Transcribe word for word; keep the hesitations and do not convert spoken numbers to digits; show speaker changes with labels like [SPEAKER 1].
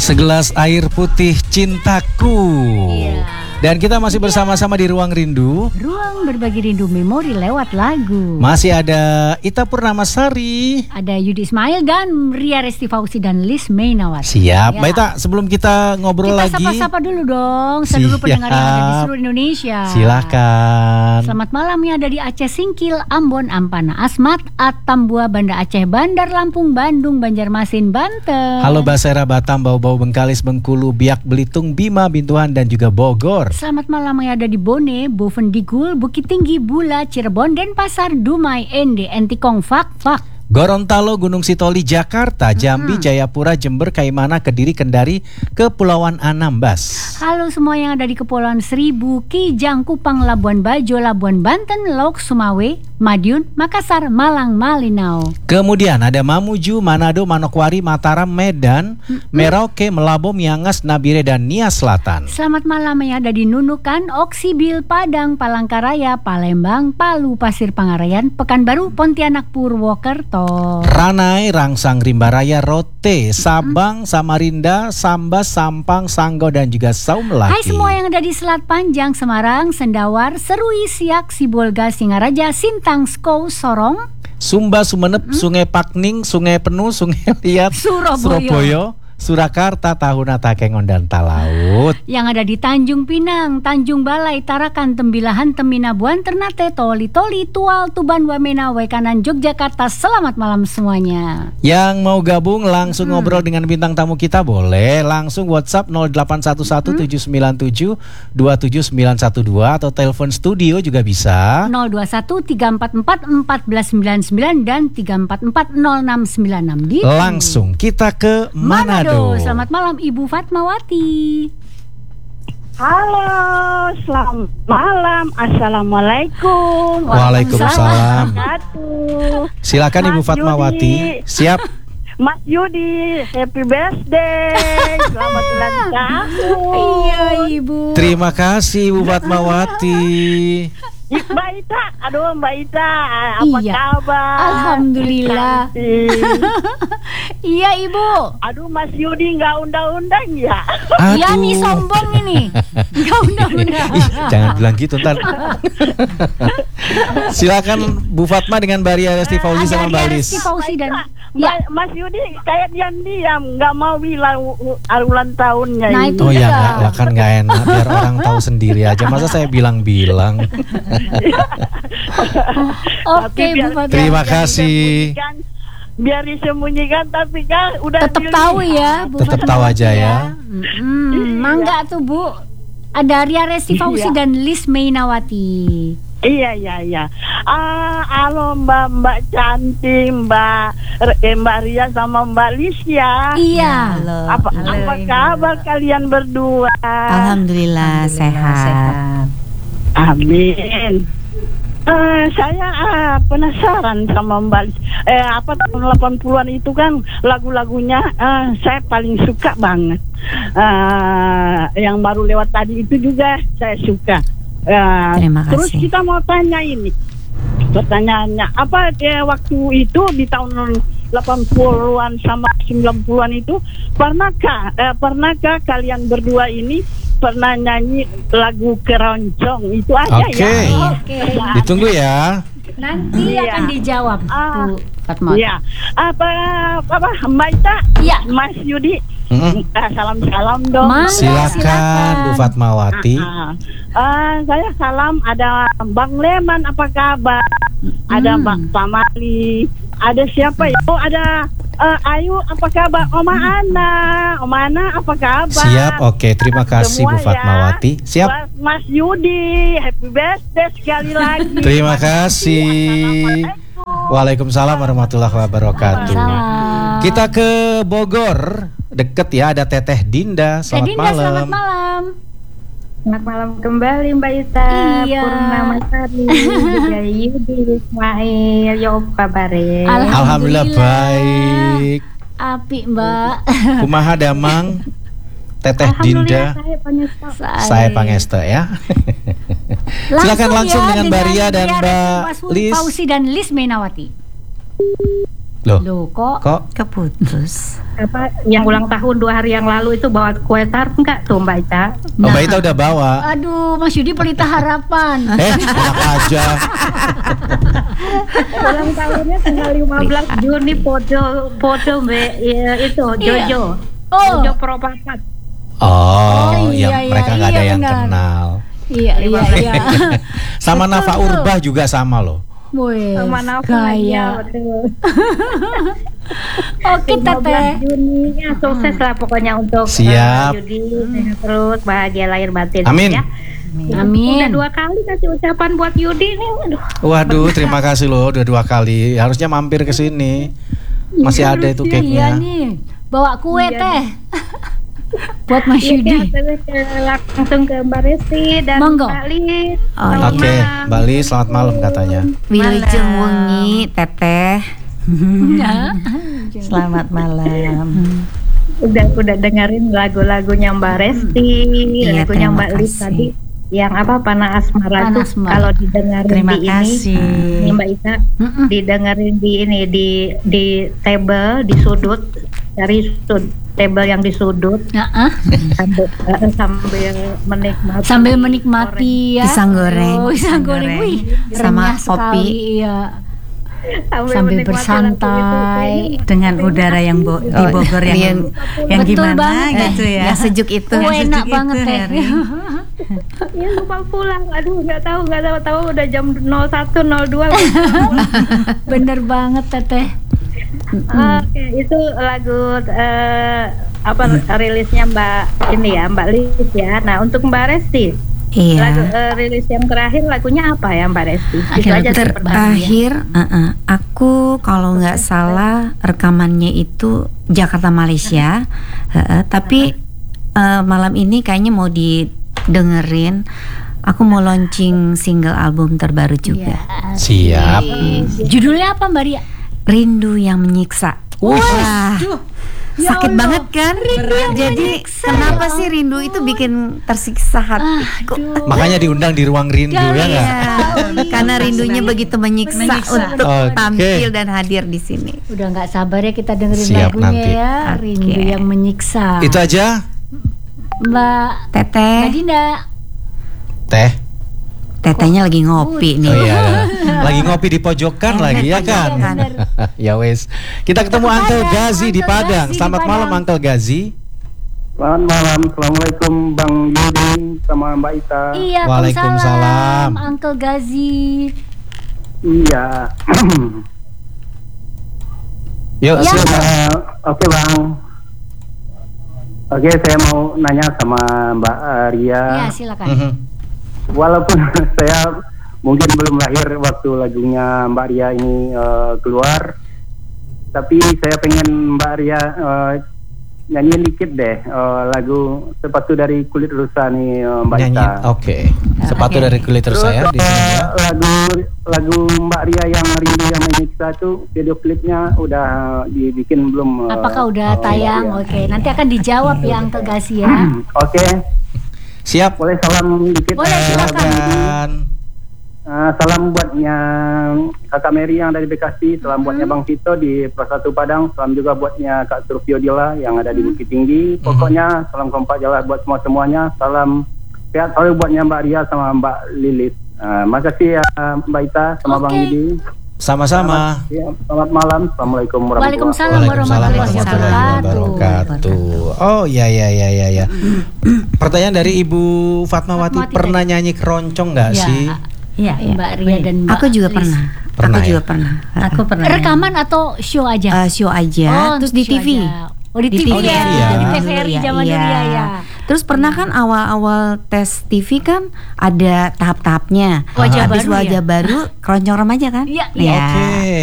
[SPEAKER 1] Segelas air putih cintaku. Iya. Dan kita masih bersama-sama di Ruang Rindu.
[SPEAKER 2] Ruang berbagi rindu memori lewat lagu.
[SPEAKER 1] Masih ada Ita Purnamasari,
[SPEAKER 2] ada Yudi Ismail dan Ria Resti Fauzi dan Lis Mainawati.
[SPEAKER 1] Siap, ya. Mbak Ita, sebelum kita ngobrol
[SPEAKER 2] kita
[SPEAKER 1] lagi,
[SPEAKER 2] kita sapa-sapa dulu dong seluruh pendengar yang ada di seluruh Indonesia.
[SPEAKER 1] Silakan.
[SPEAKER 2] Selamat malam yang ada di Aceh Singkil, Ambon, Ampana, Asmat, Atambua, Banda Aceh, Bandar Lampung, Bandung, Banjarmasin, Banten.
[SPEAKER 1] Halo Basera, Batam, Bau-Bau, Bengkalis, Bengkulu, Biak, Belitung, Bima, Bintuhan dan juga Bogor.
[SPEAKER 2] Selamat malam yang ada di Bone, Bovendigul, Bukit Tinggi, Bula, Cirebon, Denpasar, Dumai, Ende, Entikong, Fak, Fak.
[SPEAKER 1] Gorontalo, Gunung Sitoli, Jakarta, Jambi, hmm. Jayapura, Jember, Kaimana, Kediri, Kendari, Kepulauan Anambas.
[SPEAKER 2] Halo semua yang ada di Kepulauan Seribu, Kijang, Kupang, Labuan Bajo, Labuan Banten, Lok, Sumawe, Madiun, Makassar, Malang, Malinau.
[SPEAKER 1] Kemudian ada Mamuju, Manado, Manokwari, Mataram, Medan, hmm. Merauke, Melabo, Miangas, Nabire, dan Nia Selatan.
[SPEAKER 2] Selamat malam yang ada di Nunukan, Oksibil, Padang, Palangkaraya, Palembang, Palu, Pasir Pangarayan, Pekanbaru, Pontianak, Purwokerto.
[SPEAKER 1] Ranai, Rangsang, Rimbaraya, Rote, Sabang, Samarinda, Sambas, Sampang, Sanggo, dan juga Saumlaki.
[SPEAKER 2] Hai semua yang ada di Selat Panjang, Semarang, Sendawar, Serui, Siak, Sibolga, Singaraja, Sintang, Skou, Sorong,
[SPEAKER 1] Sumba, Sumenep, hmm? Sungai Pakning, Sungai Penuh, Sungai Liat,
[SPEAKER 2] Surabaya,
[SPEAKER 1] Surabaya, Surakarta, Tahuna, Takengon, dan Talaut.
[SPEAKER 2] Yang ada di Tanjung Pinang, Tanjung Balai, Tarakan, Tembilahan, Teminabuan, Ternate, Toli, Toli, Tual, Tuban, Wamena, Waikanan, Yogyakarta. Selamat malam semuanya.
[SPEAKER 1] Yang mau gabung langsung hmm. ngobrol dengan bintang tamu kita boleh langsung WhatsApp nol delapan satu satu tujuh sembilan tujuh dua tujuh sembilan satu dua atau telepon studio juga bisa
[SPEAKER 2] nol dua satu tiga empat empat empat sembilan sembilan dan tiga empat empat nol enam sembilan enam. Gitu.
[SPEAKER 1] Langsung kita ke Manado.
[SPEAKER 2] Selamat malam Ibu Fatmawati.
[SPEAKER 3] Halo, selamat malam. Assalamualaikum.
[SPEAKER 1] Waalaikumsalam. Silakan Ibu
[SPEAKER 3] Mas
[SPEAKER 1] Fatmawati.
[SPEAKER 3] Yudi.
[SPEAKER 1] Siap.
[SPEAKER 3] Mas Yudi, happy birthday. Selamat ulang tahun.
[SPEAKER 2] Iya Ibu.
[SPEAKER 1] Terima kasih Ibu Fatmawati.
[SPEAKER 3] Mbak Ita, aduh Mbak Ita, apa
[SPEAKER 2] iya.
[SPEAKER 3] kabar?
[SPEAKER 2] Alhamdulillah. Iya Ibu.
[SPEAKER 3] Aduh Mas Yudi nggak undang-undang ya?
[SPEAKER 2] Iya nih sombong ini. Nggak undang-undang.
[SPEAKER 1] Ih, jangan bilang gitu ntar. Silakan Bu Fatma dengan Mbak Ria Resti Fauzi sama Mbak Lis.
[SPEAKER 2] Fauzi dan
[SPEAKER 3] ya. Mas Yudi kayak diam-diam nggak mau bilang ulang tahunnya.
[SPEAKER 2] Nah,
[SPEAKER 3] ini.
[SPEAKER 2] itu
[SPEAKER 1] oh ya nggak, kan nggak enak biar orang tahu sendiri aja. Masa saya bilang-bilang.
[SPEAKER 2] Oke Bu Fatma.
[SPEAKER 1] Terima kasih.
[SPEAKER 3] Biar disembunyikan tapi kan udah
[SPEAKER 2] tetap tahu ya Bu
[SPEAKER 1] tetap tahu aja ya.
[SPEAKER 2] Hmm, iya. Mangga tuh Bu. Ada Ria Resti Fauzi iya. dan Lis Mainawati.
[SPEAKER 3] Iya iya iya. Ah, halo Mbak Mbak cantik Mbak eh, Mbak Ria sama Mbak Lis ya.
[SPEAKER 2] Iya.
[SPEAKER 3] Halo. Apa halo, apa kabar halo. Kalian berdua?
[SPEAKER 4] Alhamdulillah, Alhamdulillah sehat. sehat.
[SPEAKER 3] Amin. Uh, saya uh, penasaran sama Mbak eh apa tahun delapan puluhan itu kan lagu-lagunya uh, saya paling suka banget. Uh, yang baru lewat tadi itu juga saya suka. Uh,
[SPEAKER 4] Terima kasih.
[SPEAKER 3] Terus kita mau tanya ini. Pertanyaannya, apa dia waktu itu di tahun delapan puluhan sama sembilan puluhan itu pernahkah eh, pernahkah kalian berdua ini pernah nyanyi lagu keroncong itu aja
[SPEAKER 1] okay.
[SPEAKER 3] ya?
[SPEAKER 2] Oke.
[SPEAKER 3] Okay.
[SPEAKER 1] Ditunggu ya.
[SPEAKER 2] Nanti
[SPEAKER 3] iya.
[SPEAKER 2] akan dijawab
[SPEAKER 3] ah,
[SPEAKER 2] Bu Fatma.
[SPEAKER 3] Iya. Apa apa Mbak Ita?
[SPEAKER 2] Iya.
[SPEAKER 3] Mas Yudi.
[SPEAKER 1] Mm-hmm.
[SPEAKER 3] Uh, salam-salam dong.
[SPEAKER 2] Mangga,
[SPEAKER 1] silakan, silakan Bu Fatmawati.
[SPEAKER 3] Uh, uh, uh, saya salam ada Bang Leman apa kabar? Hmm. Ada Bang Pamali. Ada siapa ya? Oh ada uh, Ayu apa kabar? Oma Ana. Oma Ana apa kabar?
[SPEAKER 1] Siap, oke. Terima kasih
[SPEAKER 3] semua
[SPEAKER 1] Bu Fatmawati.
[SPEAKER 3] Ya.
[SPEAKER 1] Siap.
[SPEAKER 3] Mas Yudi, happy birthday sekali lagi.
[SPEAKER 1] Terima kasih. Waalaikumsalam warahmatullahi wabarakatuh. Kita ke Bogor. Deket ya, ada Teteh Dinda. Selamat
[SPEAKER 2] Dinda,
[SPEAKER 1] malam.
[SPEAKER 2] Selamat malam.
[SPEAKER 5] Selamat malam kembali Mbak Ita.
[SPEAKER 2] Iya.
[SPEAKER 5] Purnamasari, juga Yudi Ismail. Ya apa kabarnya?
[SPEAKER 2] Alhamdulillah.
[SPEAKER 1] Alhamdulillah baik.
[SPEAKER 2] Apik Mbak.
[SPEAKER 1] Kumaha damang Teteh Dinda.
[SPEAKER 5] Saya Pangestu.
[SPEAKER 1] Saya Pangestu ya. Silakan langsung
[SPEAKER 2] ya,
[SPEAKER 1] dengan Mbak Ria dan Mbak Lis.
[SPEAKER 2] Fauzi dan Lis Mainawati.
[SPEAKER 1] Loh,
[SPEAKER 2] Loh kok
[SPEAKER 1] kok
[SPEAKER 4] Keputus.
[SPEAKER 5] Apa yang ulang tahun dua hari yang lalu itu bawa kue tart enggak tuh Mbak Ica?
[SPEAKER 1] Oh, Mbak Ita udah bawa.
[SPEAKER 2] Aduh, Mas Yudi pelita harapan.
[SPEAKER 1] Eh, enak aja.
[SPEAKER 5] Ulang tahunnya tanggal lima belas Juni podo podo Mbak ya, itu
[SPEAKER 2] Iya.
[SPEAKER 5] Jojo.
[SPEAKER 2] Oh.
[SPEAKER 5] Jojo Propapat.
[SPEAKER 1] Oh,
[SPEAKER 2] Oh,
[SPEAKER 1] ya
[SPEAKER 2] iya,
[SPEAKER 1] mereka
[SPEAKER 2] iya,
[SPEAKER 1] nggak ada
[SPEAKER 2] iya,
[SPEAKER 1] yang
[SPEAKER 2] benar.
[SPEAKER 1] kenal.
[SPEAKER 2] Iya, iya, iya.
[SPEAKER 1] Sama
[SPEAKER 2] Betul,
[SPEAKER 1] Nafa
[SPEAKER 2] tuh.
[SPEAKER 1] Urbah juga sama loh.
[SPEAKER 2] Wes,
[SPEAKER 5] Sama Nafa
[SPEAKER 2] gaya.
[SPEAKER 5] ya, betul.
[SPEAKER 2] Oke,
[SPEAKER 5] lima belas
[SPEAKER 2] Teteh.
[SPEAKER 5] Juni ya, sukses lah pokoknya untuk
[SPEAKER 1] Siap.
[SPEAKER 5] eh, Yudi sehat terus bahagia lahir batin
[SPEAKER 1] Amin.
[SPEAKER 5] ya.
[SPEAKER 2] Amin.
[SPEAKER 5] Udah dua kali kasih ucapan buat Yudi nih. Aduh.
[SPEAKER 1] Waduh, terima kasih loh udah dua kali. Harusnya mampir ke sini. Masih ada itu
[SPEAKER 2] Iya
[SPEAKER 1] cake-nya.
[SPEAKER 2] nih, bawa kue
[SPEAKER 5] Iya
[SPEAKER 2] teh. Buat Mas
[SPEAKER 5] Iya,
[SPEAKER 2] Yudi.
[SPEAKER 5] terus ke, langsung ke Mbak Resti dan
[SPEAKER 2] Monggo.
[SPEAKER 5] Mbak Lis.
[SPEAKER 4] Oh,
[SPEAKER 5] Selamat
[SPEAKER 1] Oke,
[SPEAKER 5] malam.
[SPEAKER 1] Mbak Lis, selamat malam katanya.
[SPEAKER 4] Wilujeng wengi Teteh.
[SPEAKER 2] Ya.
[SPEAKER 4] Selamat malam.
[SPEAKER 5] Udah udah dengerin lagu-lagunya Mbak Resti,
[SPEAKER 4] Iya,
[SPEAKER 5] lagunya
[SPEAKER 4] terima
[SPEAKER 5] Mbak Lis
[SPEAKER 4] kasih.
[SPEAKER 5] tadi yang apa Panah Asmara
[SPEAKER 2] Panah
[SPEAKER 5] tuh
[SPEAKER 2] Asmara.
[SPEAKER 5] kalau didengerin
[SPEAKER 4] Terima
[SPEAKER 5] di
[SPEAKER 4] kasih.
[SPEAKER 5] ini, ini Mbak Ita
[SPEAKER 2] Mm-mm.
[SPEAKER 5] didengerin di ini di di table di sudut dari sud table yang di sudut
[SPEAKER 2] Nah, ah.
[SPEAKER 5] sambil eh, sambil menikmati
[SPEAKER 2] Sambil menikmati ya.
[SPEAKER 4] Pisang goreng.
[SPEAKER 2] Oh, pisang goreng.
[SPEAKER 4] Goreng.
[SPEAKER 2] Wih,
[SPEAKER 4] Sama
[SPEAKER 2] renyah
[SPEAKER 4] kopi.
[SPEAKER 2] sekali, iya.
[SPEAKER 5] sambil,
[SPEAKER 2] Sambil
[SPEAKER 5] menikmati
[SPEAKER 2] bersantai.
[SPEAKER 5] lagu itu.
[SPEAKER 4] Dengan udara yang bo- di
[SPEAKER 1] Oh,
[SPEAKER 4] Bogor yang
[SPEAKER 1] iya.
[SPEAKER 4] yang
[SPEAKER 2] Betul
[SPEAKER 4] gimana
[SPEAKER 2] banget.
[SPEAKER 4] gitu ya.
[SPEAKER 1] Yang
[SPEAKER 4] sejuk itu.
[SPEAKER 2] Oh, enak banget teh.
[SPEAKER 5] Ya lupa pulang, aduh nggak tahu nggak tahu tahu udah jam nol satu nol dua.
[SPEAKER 2] Bener banget Teteh.
[SPEAKER 5] Oke, itu lagu eh, apa rilisnya Mbak ini ya Mbak Lis ya. Nah untuk Mbak Resti, lagu
[SPEAKER 4] Iya.
[SPEAKER 5] eh, rilis yang terakhir lagunya apa ya Mbak Resti? Itu aja sih pertanyaan.
[SPEAKER 4] Terakhir, uh-uh, aku kalau nggak salah rekamannya itu Jakarta Malaysia, uh-uh, tapi uh, malam ini kayaknya mau didengerin. Aku mau launching single album terbaru juga,
[SPEAKER 1] Siap.
[SPEAKER 2] Judulnya apa Mbak Ria?
[SPEAKER 4] Rindu yang Menyiksa. Wah,
[SPEAKER 2] Ya
[SPEAKER 4] sakit
[SPEAKER 2] Allah.
[SPEAKER 4] banget kan? Jadi kenapa sih rindu itu bikin tersiksa hatiku?
[SPEAKER 1] Makanya diundang di ruang rindu ya nggak?
[SPEAKER 4] Iya, karena rindunya begitu menyiksa,
[SPEAKER 2] Menyiksa.
[SPEAKER 4] untuk
[SPEAKER 1] Oke.
[SPEAKER 4] tampil dan hadir di sini.
[SPEAKER 2] Udah nggak sabar ya kita dengerin
[SPEAKER 1] Siap
[SPEAKER 2] lagunya
[SPEAKER 1] nanti.
[SPEAKER 2] ya.
[SPEAKER 4] Oke.
[SPEAKER 2] Rindu yang menyiksa.
[SPEAKER 1] Itu aja,
[SPEAKER 2] Mbak
[SPEAKER 4] Teteh,
[SPEAKER 2] Mbak Dinda.
[SPEAKER 1] Teh.
[SPEAKER 4] tetehnya lagi ngopi nih.
[SPEAKER 1] Oh iya, lagi ngopi di pojokan lagi ya kan?
[SPEAKER 2] Bener.
[SPEAKER 1] Ya wes. Kita ketemu Uncle Gazi di
[SPEAKER 2] Uncle
[SPEAKER 1] Padang.
[SPEAKER 2] Gazi di
[SPEAKER 1] Selamat malam
[SPEAKER 2] Padang.
[SPEAKER 1] Uncle Gazi.
[SPEAKER 6] Selamat malam, assalamualaikum Bang Yudi sama Mbak Ita.
[SPEAKER 2] Iya,
[SPEAKER 1] Waalaikumsalam.
[SPEAKER 2] Uncle Gazi.
[SPEAKER 6] Iya.
[SPEAKER 1] Yuk,
[SPEAKER 2] Ya.
[SPEAKER 1] silakan.
[SPEAKER 6] Eh, Oke Bang. Oke, saya mau nanya sama Mbak Ria.
[SPEAKER 2] Iya, silakan.
[SPEAKER 1] Mhm.
[SPEAKER 6] Walaupun saya mungkin belum lahir waktu lagunya Mbak Ria ini eh, keluar, tapi saya pengen Mbak Ria eh, nyanyiin dikit deh eh, lagu Sepatu dari Kulit Rusa nih eh, Mbak
[SPEAKER 1] Nyanyi.
[SPEAKER 6] Ita.
[SPEAKER 1] Oke. Sepatu
[SPEAKER 4] Oke.
[SPEAKER 1] dari kulit
[SPEAKER 6] Terus
[SPEAKER 1] saya di
[SPEAKER 6] eh,
[SPEAKER 1] sini ya.
[SPEAKER 6] lagu lagu Mbak Ria yang Rindu yang Menyiksa tuh video klipnya udah dibikin belum? eh,
[SPEAKER 2] Apakah udah
[SPEAKER 6] eh,
[SPEAKER 2] tayang?
[SPEAKER 6] Mbak Ria?
[SPEAKER 2] Oke, nanti akan dijawab ya Uncle Gazi ya.
[SPEAKER 6] Oke,
[SPEAKER 1] Siap.
[SPEAKER 6] boleh salam dikit.
[SPEAKER 2] Boleh,
[SPEAKER 6] eh,
[SPEAKER 2] silakan.
[SPEAKER 1] Silakan.
[SPEAKER 6] eh, salam buatnya Kakak Mary yang dari Bekasi, salam buatnya Bang Tito di Persatu Padang, salam juga buatnya Kak Surfio Dila yang ada di Bukit Tinggi. Pokoknya salam kompak jalan buat semua semuanya. Salam sehat selalu buatnya Mbak Ria sama Mbak Lilis. Uh, makasih ya Mbak Ita sama Bang
[SPEAKER 2] Oke.
[SPEAKER 6] Yudi.
[SPEAKER 1] Sama-sama.
[SPEAKER 6] Ya, selamat malam. Assalamualaikum warahmatullahi
[SPEAKER 2] Waalaikumsalam
[SPEAKER 1] Waalaikumsalam
[SPEAKER 2] warahmatullahi
[SPEAKER 1] warahmatullahi
[SPEAKER 2] wabarakatuh.
[SPEAKER 1] wabarakatuh. Oh ya ya ya ya ya. Pertanyaan dari Ibu Fatmawati,
[SPEAKER 2] Fatmawati
[SPEAKER 1] pernah nyanyi keroncong nggak
[SPEAKER 2] Ya,
[SPEAKER 1] sih?
[SPEAKER 4] Iya, iya.
[SPEAKER 2] Mbak Ria dan Mbak
[SPEAKER 4] Aku juga
[SPEAKER 2] Lis.
[SPEAKER 4] pernah.
[SPEAKER 1] Pernah
[SPEAKER 4] aku
[SPEAKER 1] ya?
[SPEAKER 4] juga pernah.
[SPEAKER 7] Aku pernah.
[SPEAKER 2] Rekaman atau show aja?
[SPEAKER 4] Eh, show aja,
[SPEAKER 2] Oh,
[SPEAKER 4] terus di
[SPEAKER 2] show
[SPEAKER 4] T V.
[SPEAKER 2] aja. Oh di,
[SPEAKER 4] Di
[SPEAKER 2] T V
[SPEAKER 4] T V
[SPEAKER 2] ya,
[SPEAKER 1] ya.
[SPEAKER 2] di
[SPEAKER 1] Zaman
[SPEAKER 2] T V R I zaman
[SPEAKER 4] Iya.
[SPEAKER 2] dulu ya, ya.
[SPEAKER 4] Terus pernah kan awal-awal tes T V kan ada tahap-tahapnya.
[SPEAKER 2] Wajah
[SPEAKER 4] Habis
[SPEAKER 2] baru
[SPEAKER 4] wajah
[SPEAKER 2] ya?
[SPEAKER 4] baru keroncong remaja kan?
[SPEAKER 2] Iya, iya.
[SPEAKER 4] Ya.
[SPEAKER 1] Oke.